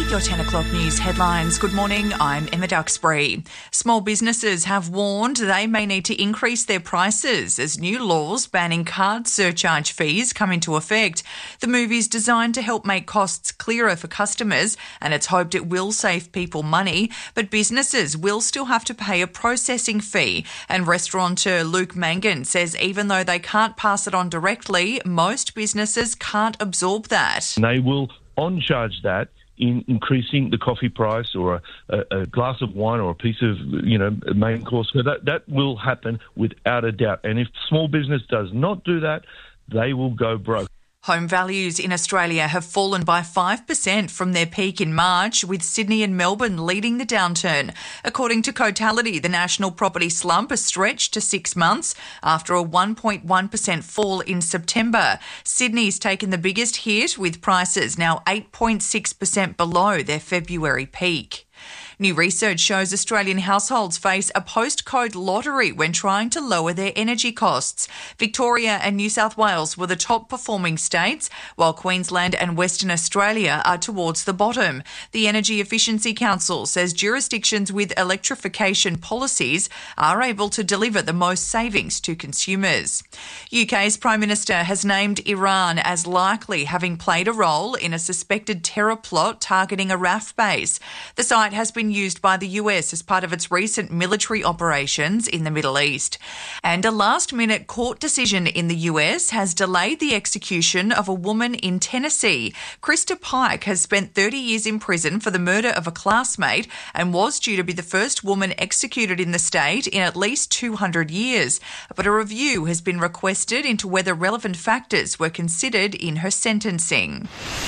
with your 10 o'clock news headlines. Good morning, I'm Emma Duxbury. Small businesses have warned they may need to increase their prices as new laws banning card surcharge fees come into effect. The move is designed to help make costs clearer for customers, and it's hoped it will save people money, but businesses will still have to pay a processing fee. And restaurateur Luke Mangan says even though they can't pass it on directly, most businesses can't absorb that. They will on-charge that in increasing the coffee price or a glass of wine or a piece of, main course. So that will happen without a doubt. And if small business does not do that, they will go broke. Home values in Australia have fallen by 5% from their peak in March, with Sydney and Melbourne leading the downturn. According to Cotality, the national property slump has stretched to 6 months after a 1.1% fall in September. Sydney's taken the biggest hit, with prices now 8.6% below their February peak. New research shows Australian households face a postcode lottery when trying to lower their energy costs. Victoria and New South Wales were the top performing states, while Queensland and Western Australia are towards the bottom. The Energy Efficiency Council says jurisdictions with electrification policies are able to deliver the most savings to consumers. UK's Prime Minister has named Iran as likely having played a role in a suspected terror plot targeting a RAF base. The site has been used by the US as part of its recent military operations in the Middle East. And a last-minute court decision in the US has delayed the execution of a woman in Tennessee. Krista Pike has spent 30 years in prison for the murder of a classmate and was due to be the first woman executed in the state in at least 200 years. But a review has been requested into whether relevant factors were considered in her sentencing.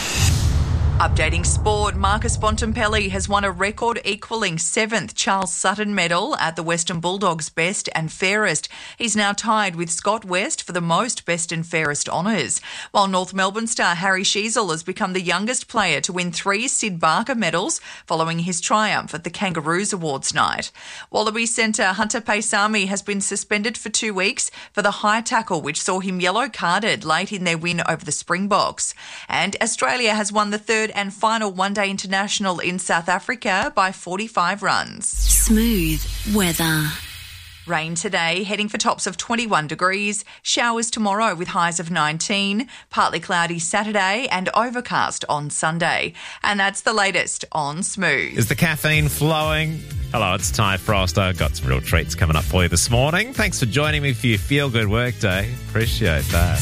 Updating sport, Marcus Bontempelli has won a record-equalling 7th Charles Sutton medal at the Western Bulldogs Best and Fairest. He's now tied with Scott West for the most Best and Fairest honours, while North Melbourne star Harry Sheezel has become the youngest player to win 3 Sid Barker medals following his triumph at the Kangaroos Awards night. Wallaby centre Hunter Paisami has been suspended for 2 weeks for the high tackle which saw him yellow-carded late in their win over the Springboks. And Australia has won the third and final one-day international in South Africa by 45 runs. Smooth weather. Rain today, heading for tops of 21 degrees. Showers tomorrow with highs of 19. Partly cloudy Saturday and overcast on Sunday. And that's the latest on Smooth. Is the caffeine flowing? Hello, it's Ty Frost. I've got some real treats coming up for you this morning. Thanks for joining me for your feel-good workday. Appreciate that.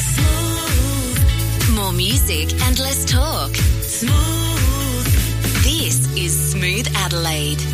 Smooth. More music and less talk. Smooth. This is Smooth Adelaide.